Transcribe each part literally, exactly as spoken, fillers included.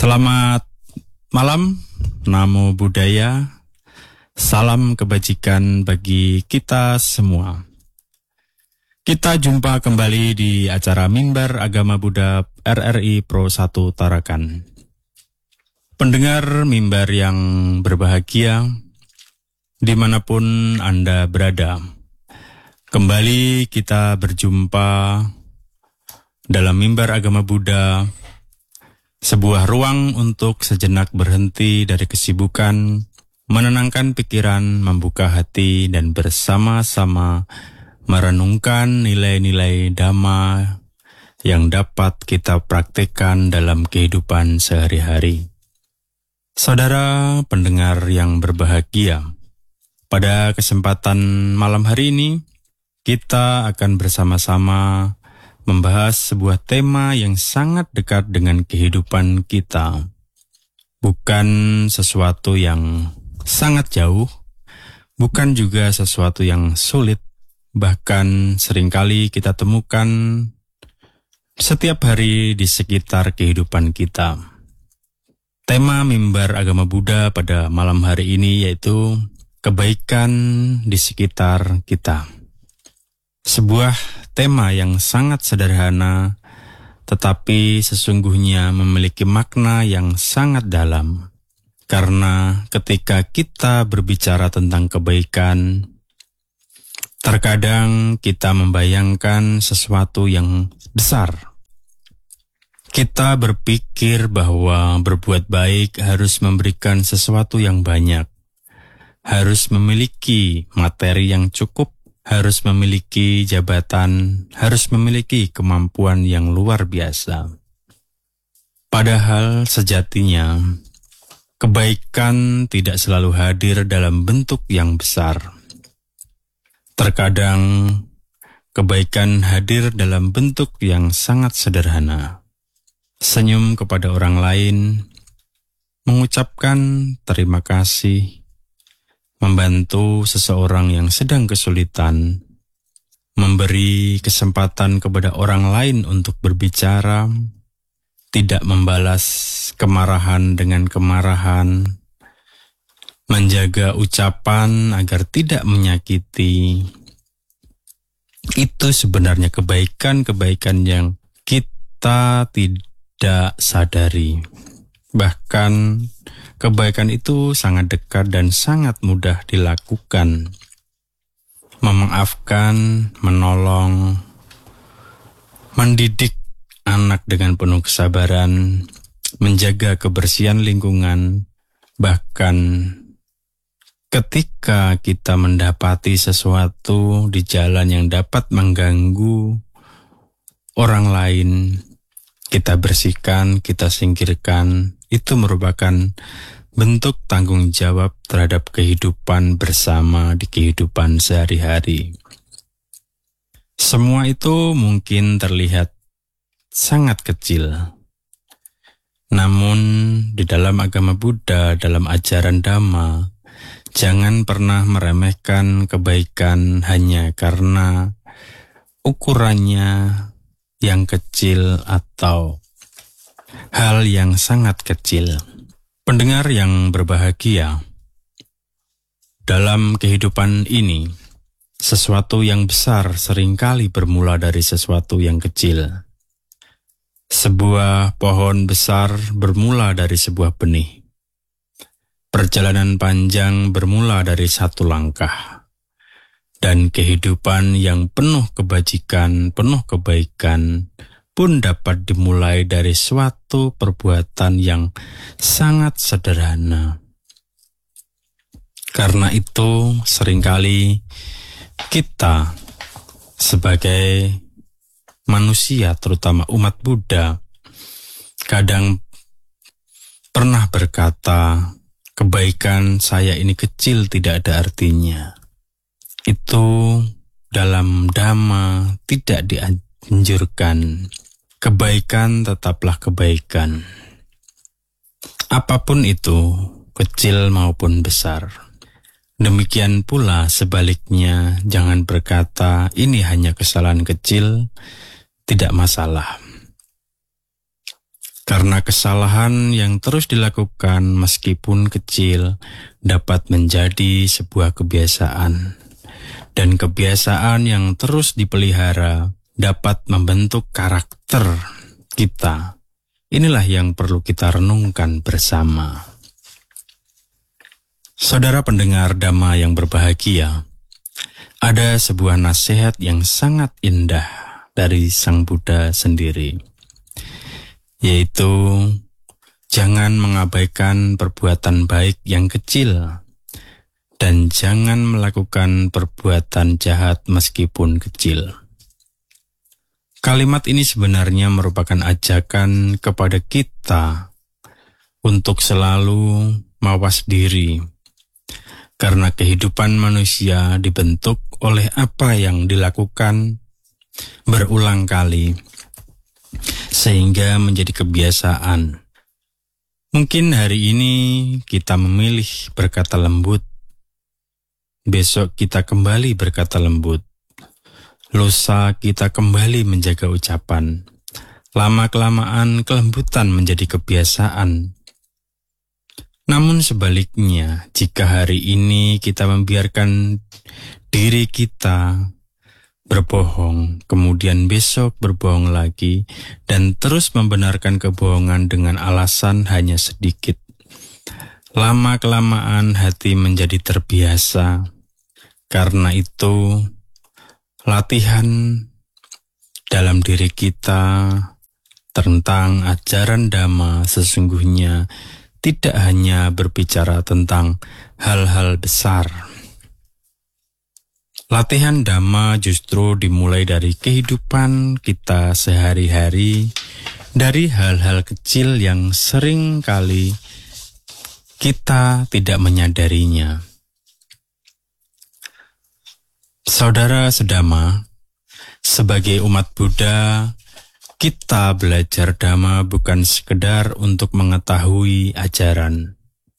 Selamat malam, namo buddhaya, salam kebajikan bagi kita semua. Kita jumpa kembali di acara Mimbar Agama Buddha R R I Pro satu Tarakan. Pendengar mimbar yang berbahagia, dimanapun Anda berada, kembali kita berjumpa dalam Mimbar Agama Buddha, sebuah ruang untuk sejenak berhenti dari kesibukan, menenangkan pikiran, membuka hati, dan bersama-sama merenungkan nilai-nilai Dhamma yang dapat kita praktekkan dalam kehidupan sehari-hari. Saudara pendengar yang berbahagia, pada kesempatan malam hari ini, kita akan bersama-sama membahas sebuah tema yang sangat dekat dengan kehidupan kita. Bukan sesuatu yang sangat jauh, bukan juga sesuatu yang sulit, bahkan seringkali kita temukan setiap hari di sekitar kehidupan kita. Tema Mimbar Agama Buddha pada malam hari ini yaitu kebaikan di sekitar kita. Sebuah tema yang sangat sederhana, tetapi sesungguhnya memiliki makna yang sangat dalam. Karena ketika kita berbicara tentang kebaikan, terkadang kita membayangkan sesuatu yang besar. Kita berpikir bahwa berbuat baik harus memberikan sesuatu yang banyak, harus memiliki materi yang cukup, harus memiliki jabatan, harus memiliki kemampuan yang luar biasa. Padahal sejatinya, kebaikan tidak selalu hadir dalam bentuk yang besar. Terkadang, kebaikan hadir dalam bentuk yang sangat sederhana. Senyum kepada orang lain, mengucapkan terima kasih, membantu seseorang yang sedang kesulitan, memberi kesempatan kepada orang lain untuk berbicara, tidak membalas kemarahan dengan kemarahan, menjaga ucapan agar tidak menyakiti. Itu sebenarnya kebaikan-kebaikan yang kita tidak sadari. Bahkan kebaikan itu sangat dekat dan sangat mudah dilakukan. Memaafkan, menolong, mendidik anak dengan penuh kesabaran, menjaga kebersihan lingkungan, bahkan ketika kita mendapati sesuatu di jalan yang dapat mengganggu orang lain, kita bersihkan, kita singkirkan. Itu merupakan bentuk tanggung jawab terhadap kehidupan bersama di kehidupan sehari-hari. Semua itu mungkin terlihat sangat kecil. Namun di dalam agama Buddha, dalam ajaran Dhamma, jangan pernah meremehkan kebaikan hanya karena ukurannya yang kecil atau hal yang sangat kecil. Pendengar yang berbahagia, dalam kehidupan ini, sesuatu yang besar seringkali bermula dari sesuatu yang kecil. Sebuah pohon besar bermula dari sebuah benih. Perjalanan panjang bermula dari satu langkah. Dan kehidupan yang penuh kebajikan, penuh kebaikan, pun dapat dimulai dari suatu perbuatan yang sangat sederhana. Karena itu, seringkali kita sebagai manusia, terutama umat Buddha, kadang pernah berkata, kebaikan saya ini kecil, tidak ada artinya. Itu dalam Dhamma tidak dianjurkan. Kebaikan tetaplah kebaikan. Apapun itu, kecil maupun besar. Demikian pula sebaliknya, jangan berkata ini hanya kesalahan kecil, tidak masalah. Karena kesalahan yang terus dilakukan meskipun kecil dapat menjadi sebuah kebiasaan. Dan kebiasaan yang terus dipelihara dapat membentuk karakter kita. Inilah yang perlu kita renungkan bersama. Saudara pendengar Dhamma yang berbahagia, ada sebuah nasihat yang sangat indah dari Sang Buddha sendiri, yaitu jangan mengabaikan perbuatan baik yang kecil dan jangan melakukan perbuatan jahat meskipun kecil. Kalimat ini sebenarnya merupakan ajakan kepada kita untuk selalu mawas diri, karena kehidupan manusia dibentuk oleh apa yang dilakukan berulang kali, sehingga menjadi kebiasaan. Mungkin hari ini kita memilih berkata lembut, besok kita kembali berkata lembut, lusa kita kembali menjaga ucapan. Lama-kelamaan kelembutan menjadi kebiasaan. Namun sebaliknya, jika hari ini kita membiarkan diri kita berbohong, kemudian besok berbohong lagi, dan terus membenarkan kebohongan dengan alasan hanya sedikit, lama-kelamaan hati menjadi terbiasa. Karena itu, latihan dalam diri kita tentang ajaran Dhamma sesungguhnya tidak hanya berbicara tentang hal-hal besar. Latihan Dhamma justru dimulai dari kehidupan kita sehari-hari, dari hal-hal kecil yang sering kali kita tidak menyadarinya. Saudara sedama, sebagai umat Buddha, kita belajar Dhamma bukan sekedar untuk mengetahui ajaran.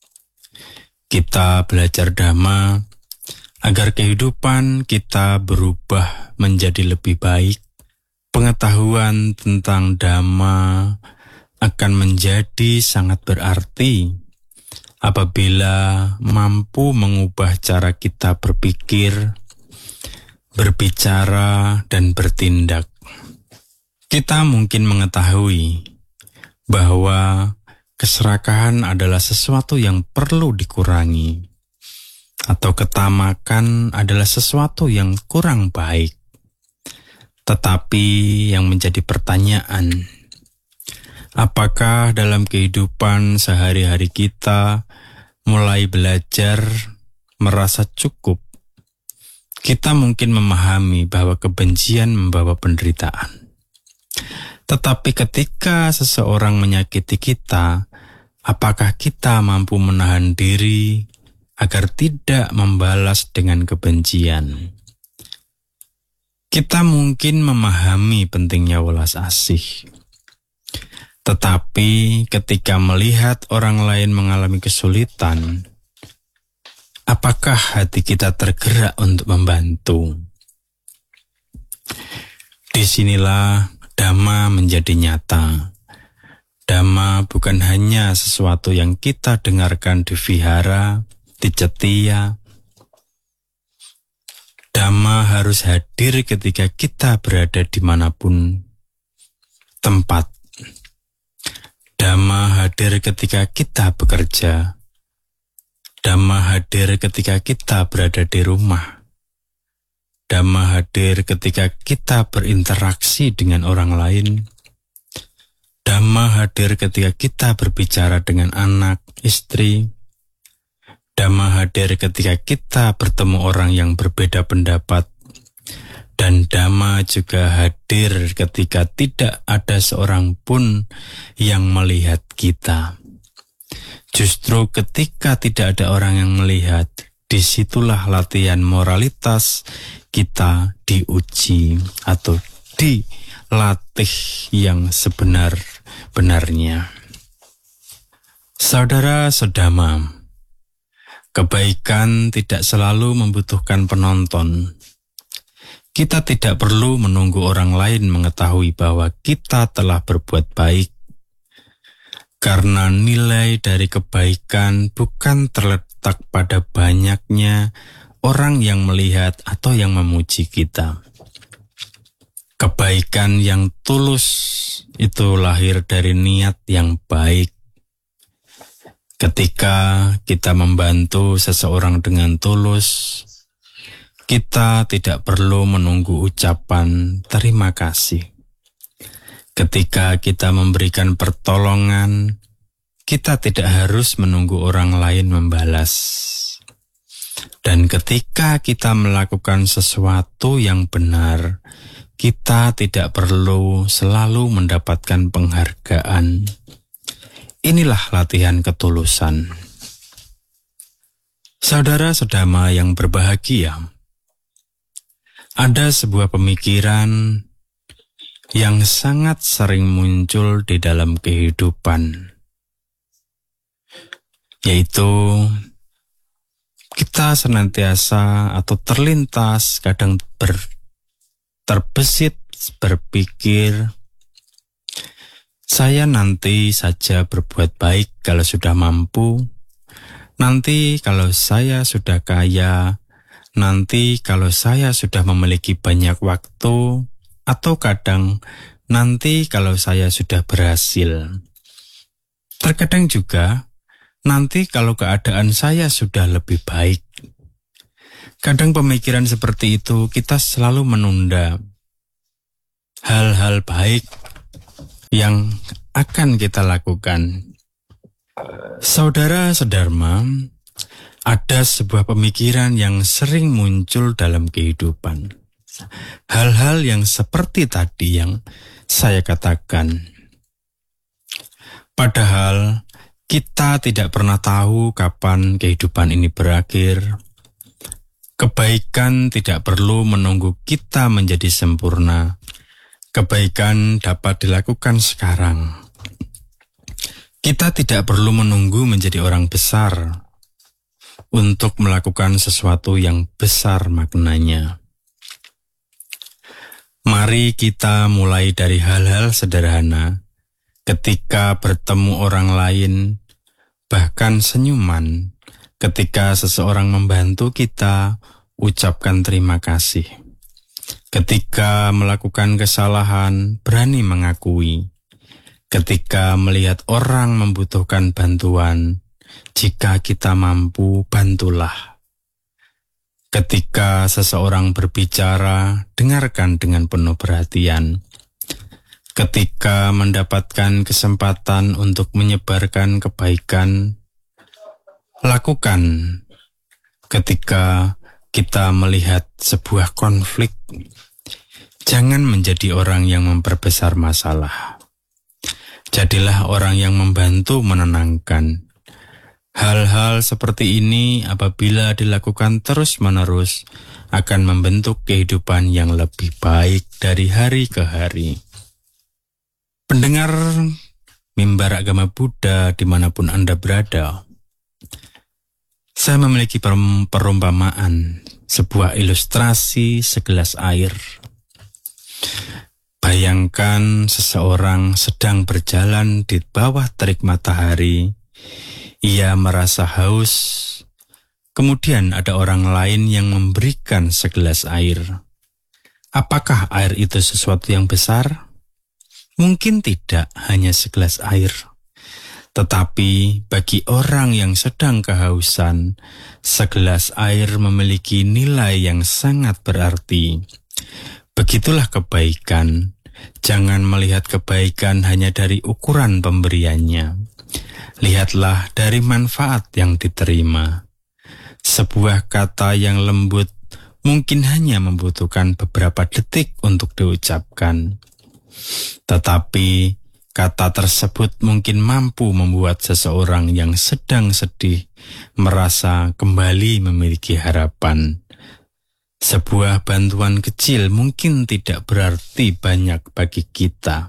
Kita belajar Dhamma agar kehidupan kita berubah menjadi lebih baik. Pengetahuan tentang Dhamma akan menjadi sangat berarti apabila mampu mengubah cara kita berpikir, berbicara, dan bertindak. Kita mungkin mengetahui bahwa keserakahan adalah sesuatu yang perlu dikurangi, atau ketamakan adalah sesuatu yang kurang baik. Tetapi yang menjadi pertanyaan, apakah dalam kehidupan sehari-hari kita mulai belajar merasa cukup? Kita mungkin memahami bahwa kebencian membawa penderitaan. Tetapi ketika seseorang menyakiti kita, apakah kita mampu menahan diri agar tidak membalas dengan kebencian? Kita mungkin memahami pentingnya welas asih. Tetapi ketika melihat orang lain mengalami kesulitan, apakah hati kita tergerak untuk membantu? Disinilah Dhamma menjadi nyata. Dhamma bukan hanya sesuatu yang kita dengarkan di vihara, di cetia. Dhamma harus hadir ketika kita berada dimanapun tempat. Dhamma hadir ketika kita bekerja. Dhamma hadir ketika kita berada di rumah. Dhamma hadir ketika kita berinteraksi dengan orang lain. Dhamma hadir ketika kita berbicara dengan anak, istri. Dhamma hadir ketika kita bertemu orang yang berbeda pendapat. Dan Dhamma juga hadir ketika tidak ada seorang pun yang melihat kita. Justru ketika tidak ada orang yang melihat, disitulah latihan moralitas kita diuji atau dilatih yang sebenar-benarnya. Saudara sedama, kebaikan tidak selalu membutuhkan penonton. Kita tidak perlu menunggu orang lain mengetahui bahwa kita telah berbuat baik. Karena nilai dari kebaikan bukan terletak pada banyaknya orang yang melihat atau yang memuji kita. Kebaikan yang tulus itu lahir dari niat yang baik. Ketika kita membantu seseorang dengan tulus, kita tidak perlu menunggu ucapan terima kasih. Ketika kita memberikan pertolongan, kita tidak harus menunggu orang lain membalas. Dan ketika kita melakukan sesuatu yang benar, kita tidak perlu selalu mendapatkan penghargaan. Inilah latihan ketulusan. Saudara sedama yang berbahagia, ada sebuah pemikiran yang sangat sering muncul di dalam kehidupan, yaitu kita senantiasa atau terlintas kadang ber, terbesit berpikir, saya nanti saja berbuat baik kalau sudah mampu, nanti kalau saya sudah kaya, nanti kalau saya sudah memiliki banyak waktu, atau kadang nanti kalau saya sudah berhasil. Terkadang juga nanti kalau keadaan saya sudah lebih baik. Kadang pemikiran seperti itu kita selalu menunda hal-hal baik yang akan kita lakukan. Saudara sedharma, ada sebuah pemikiran yang sering muncul dalam kehidupan. Hal-hal yang seperti tadi yang saya katakan. Padahal kita tidak pernah tahu kapan kehidupan ini berakhir. Kebaikan tidak perlu menunggu kita menjadi sempurna. Kebaikan dapat dilakukan sekarang. Kita tidak perlu menunggu menjadi orang besar untuk melakukan sesuatu yang besar maknanya. Mari kita mulai dari hal-hal sederhana. Ketika bertemu orang lain, bahkan senyuman, ketika seseorang membantu kita, ucapkan terima kasih. Ketika melakukan kesalahan, berani mengakui. Ketika melihat orang membutuhkan bantuan, jika kita mampu, bantulah. Ketika seseorang berbicara, dengarkan dengan penuh perhatian. Ketika mendapatkan kesempatan untuk menyebarkan kebaikan, lakukan. Ketika kita melihat sebuah konflik, jangan menjadi orang yang memperbesar masalah. Jadilah orang yang membantu menenangkan. Hal-hal seperti ini apabila dilakukan terus-menerus akan membentuk kehidupan yang lebih baik dari hari ke hari. Pendengar mimbar agama Buddha dimanapun Anda berada, saya memiliki perumpamaan, sebuah ilustrasi segelas air. Bayangkan seseorang sedang berjalan di bawah terik matahari. Ia merasa haus, kemudian ada orang lain yang memberikan segelas air. Apakah air itu sesuatu yang besar? Mungkin tidak, hanya segelas air. Tetapi bagi orang yang sedang kehausan, segelas air memiliki nilai yang sangat berarti. Begitulah kebaikan. Jangan melihat kebaikan hanya dari ukuran pemberiannya. Lihatlah dari manfaat yang diterima. Sebuah kata yang lembut mungkin hanya membutuhkan beberapa detik untuk diucapkan. Tetapi kata tersebut mungkin mampu membuat seseorang yang sedang sedih merasa kembali memiliki harapan. Sebuah bantuan kecil mungkin tidak berarti banyak bagi kita.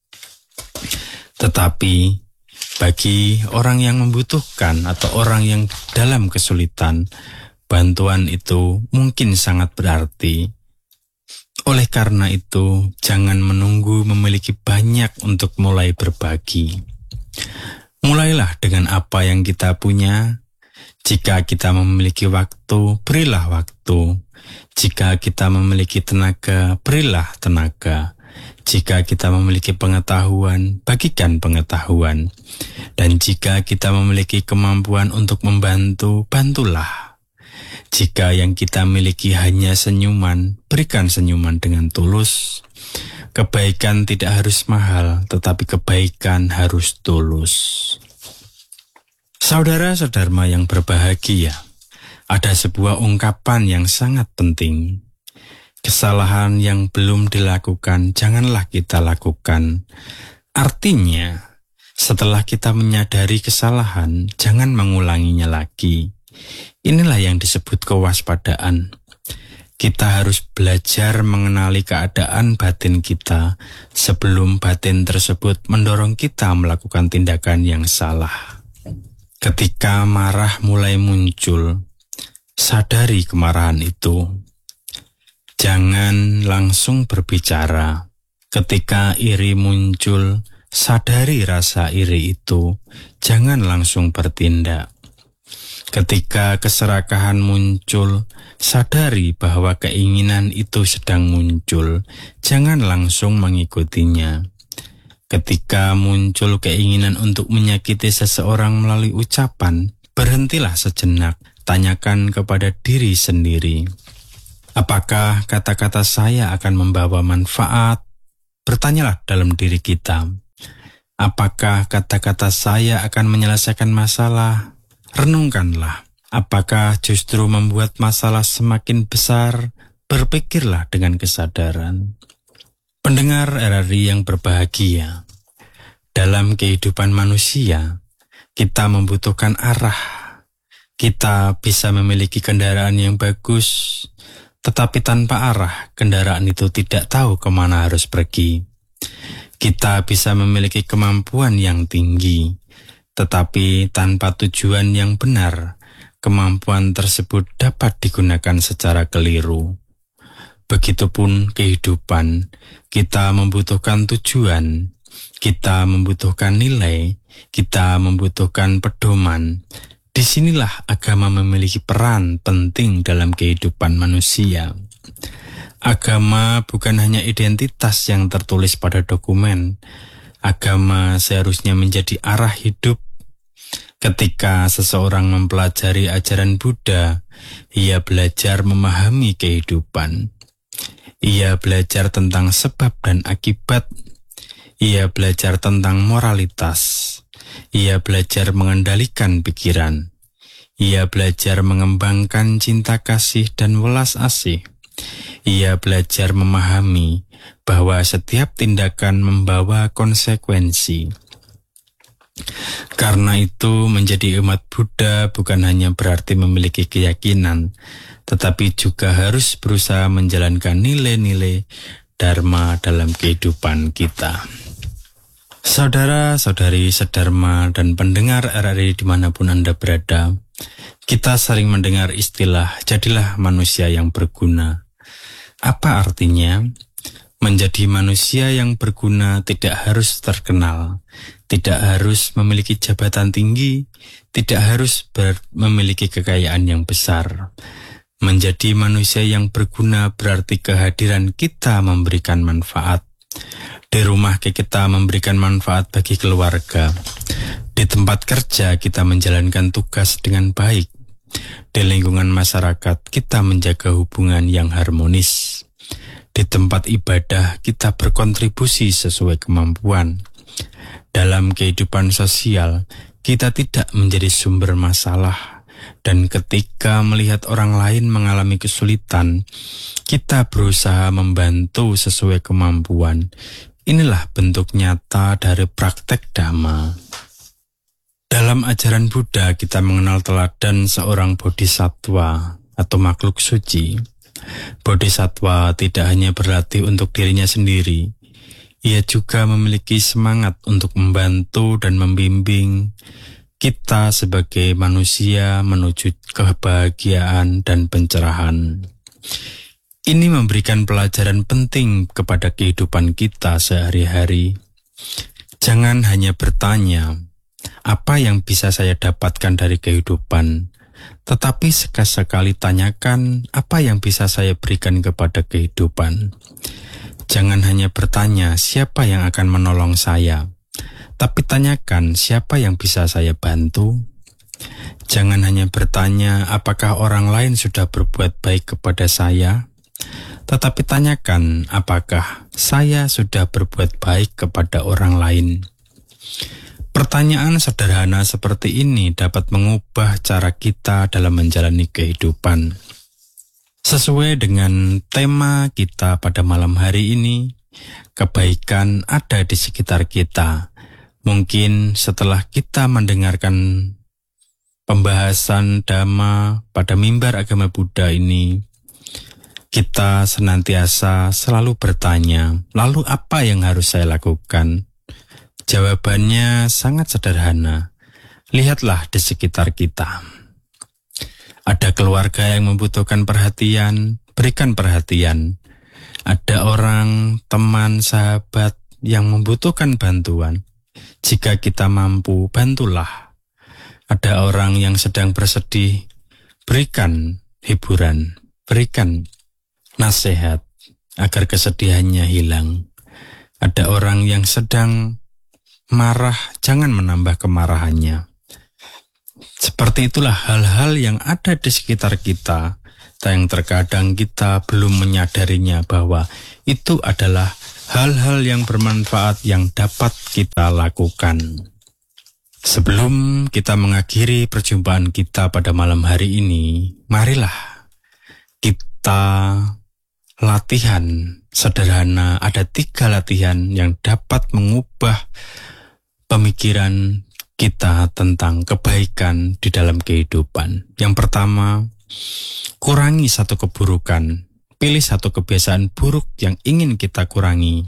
Tetapi bagi orang yang membutuhkan atau orang yang dalam kesulitan, bantuan itu mungkin sangat berarti. Oleh karena itu, jangan menunggu memiliki banyak untuk mulai berbagi. Mulailah dengan apa yang kita punya. Jika kita memiliki waktu, berilah waktu. Jika kita memiliki tenaga, berilah tenaga. Jika kita memiliki pengetahuan, bagikan pengetahuan. Dan jika kita memiliki kemampuan untuk membantu, bantulah. Jika yang kita miliki hanya senyuman, berikan senyuman dengan tulus. Kebaikan tidak harus mahal, tetapi kebaikan harus tulus. Saudara-saudara yang berbahagia, ada sebuah ungkapan yang sangat penting. Kesalahan yang belum dilakukan, janganlah kita lakukan. Artinya, setelah kita menyadari kesalahan, jangan mengulanginya lagi. Inilah yang disebut kewaspadaan. Kita harus belajar mengenali keadaan batin kita sebelum batin tersebut mendorong kita melakukan tindakan yang salah. Ketika marah mulai muncul, sadari kemarahan itu. Jangan langsung berbicara. Ketika iri muncul, sadari rasa iri itu. Jangan langsung bertindak. Ketika keserakahan muncul, sadari bahwa keinginan itu sedang muncul. Jangan langsung mengikutinya. Ketika muncul keinginan untuk menyakiti seseorang melalui ucapan, berhentilah sejenak, tanyakan kepada diri sendiri. Apakah kata-kata saya akan membawa manfaat? Bertanyalah dalam diri kita. Apakah kata-kata saya akan menyelesaikan masalah? Renungkanlah. Apakah justru membuat masalah semakin besar? Berpikirlah dengan kesadaran. Pendengar R R I yang berbahagia, dalam kehidupan manusia, kita membutuhkan arah. Kita bisa memiliki kendaraan yang bagus, tetapi tanpa arah, kendaraan itu tidak tahu kemana harus pergi. Kita bisa memiliki kemampuan yang tinggi, tetapi tanpa tujuan yang benar, kemampuan tersebut dapat digunakan secara keliru. Begitupun kehidupan, kita membutuhkan tujuan, kita membutuhkan nilai, kita membutuhkan pedoman. Disinilah agama memiliki peran penting dalam kehidupan manusia. Agama bukan hanya identitas yang tertulis pada dokumen. Agama seharusnya menjadi arah hidup. Ketika seseorang mempelajari ajaran Buddha, ia belajar memahami kehidupan. Ia belajar tentang sebab dan akibat. Ia belajar tentang moralitas. Ia belajar mengendalikan pikiran. Ia belajar mengembangkan cinta kasih dan welas asih. Ia belajar memahami bahwa setiap tindakan membawa konsekuensi. Karena itu, menjadi umat Buddha bukan hanya berarti memiliki keyakinan, tetapi juga harus berusaha menjalankan nilai-nilai Dharma dalam kehidupan kita. Saudara-saudari sedharma dan pendengar R R I dimanapun Anda berada, kita sering mendengar istilah jadilah manusia yang berguna. Apa artinya? Menjadi manusia yang berguna tidak harus terkenal, tidak harus memiliki jabatan tinggi, tidak harus ber- memiliki kekayaan yang besar. Menjadi manusia yang berguna berarti kehadiran kita memberikan manfaat. Di rumah kita memberikan manfaat bagi keluarga. Di tempat kerja kita menjalankan tugas dengan baik. Di lingkungan masyarakat kita menjaga hubungan yang harmonis. Di tempat ibadah kita berkontribusi sesuai kemampuan. Dalam kehidupan sosial kita tidak menjadi sumber masalah. Dan ketika melihat orang lain mengalami kesulitan, kita berusaha membantu sesuai kemampuan. Inilah bentuk nyata dari praktek Dhamma. Dalam ajaran Buddha kita mengenal teladan seorang bodhisattva atau makhluk suci. Bodhisattva tidak hanya berlatih untuk dirinya sendiri, ia juga memiliki semangat untuk membantu dan membimbing kita sebagai manusia menuju kebahagiaan dan pencerahan. Ini memberikan pelajaran penting kepada kehidupan kita sehari-hari. Jangan hanya bertanya, apa yang bisa saya dapatkan dari kehidupan, tetapi sekali-sekali tanyakan apa yang bisa saya berikan kepada kehidupan. Jangan hanya bertanya siapa yang akan menolong saya, tapi tanyakan siapa yang bisa saya bantu. Jangan hanya bertanya apakah orang lain sudah berbuat baik kepada saya, tetapi tanyakan apakah saya sudah berbuat baik kepada orang lain. Pertanyaan sederhana seperti ini dapat mengubah cara kita dalam menjalani kehidupan. Sesuai dengan tema kita pada malam hari ini, kebaikan ada di sekitar kita. Mungkin setelah kita mendengarkan pembahasan Dhamma pada mimbar agama Buddha ini, kita senantiasa selalu bertanya, lalu apa yang harus saya lakukan? Jawabannya sangat sederhana. Lihatlah di sekitar kita. Ada keluarga yang membutuhkan perhatian, berikan perhatian. Ada orang, teman, sahabat yang membutuhkan bantuan. Jika kita mampu, bantulah. Ada orang yang sedang bersedih, berikan hiburan, berikan nasihat agar kesedihannya hilang. Ada orang yang sedang marah, jangan menambah kemarahannya. Seperti itulah hal-hal yang ada di sekitar kita, yang terkadang kita belum menyadarinya bahwa itu adalah hal-hal yang bermanfaat yang dapat kita lakukan. Sebelum kita mengakhiri perjumpaan kita pada malam hari ini, marilah kita latihan sederhana. Ada tiga latihan yang dapat mengubah pemikiran kita tentang kebaikan di dalam kehidupan. Yang pertama, kurangi satu keburukan. Pilih satu kebiasaan buruk yang ingin kita kurangi.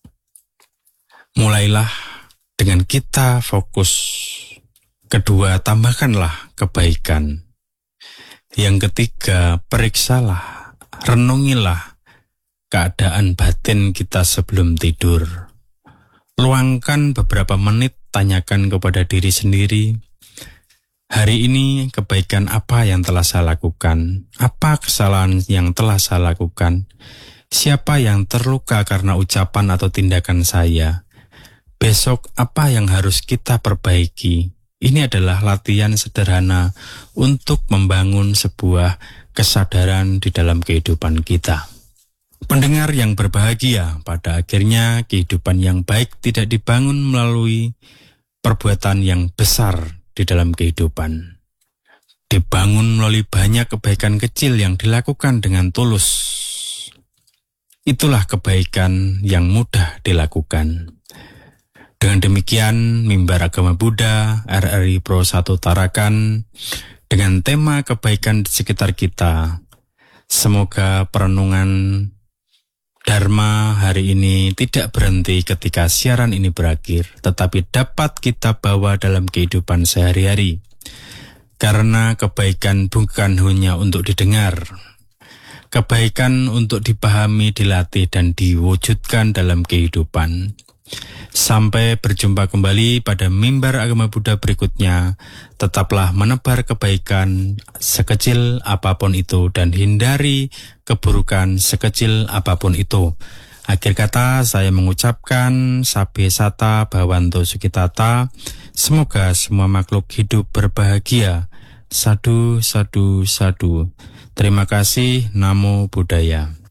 Mulailah dengan kita fokus. Kedua, tambahkanlah kebaikan. Yang ketiga, periksalah, renungilah keadaan batin kita sebelum tidur. Luangkan beberapa menit, tanyakan kepada diri sendiri, hari ini kebaikan apa yang telah saya lakukan? Apa kesalahan yang telah saya lakukan? Siapa yang terluka karena ucapan atau tindakan saya? Besok apa yang harus kita perbaiki? Ini adalah latihan sederhana untuk membangun sebuah kesadaran di dalam kehidupan kita. Pendengar yang berbahagia, pada akhirnya kehidupan yang baik tidak dibangun melalui perbuatan yang besar di dalam kehidupan. Dibangun melalui banyak kebaikan kecil yang dilakukan dengan tulus. Itulah kebaikan yang mudah dilakukan. Dengan demikian, Mimbar Agama Buddha R R I Pro satu Tarakan dengan tema kebaikan di sekitar kita. Semoga perenungan Dharma hari ini tidak berhenti ketika siaran ini berakhir, tetapi dapat kita bawa dalam kehidupan sehari-hari. Karena kebaikan bukan hanya untuk didengar. Kebaikan untuk dipahami, dilatih, dan diwujudkan dalam kehidupan. Sampai berjumpa kembali pada Mimbar Agama Buddha berikutnya. Tetaplah menebar kebaikan sekecil apapun itu dan hindari keburukan sekecil apapun itu. Akhir kata saya mengucapkan Sabe Sata Bhawanto Sukitata. Semoga semua makhluk hidup berbahagia. Sadu, sadu, sadu. Terima kasih. Namo Buddhaya.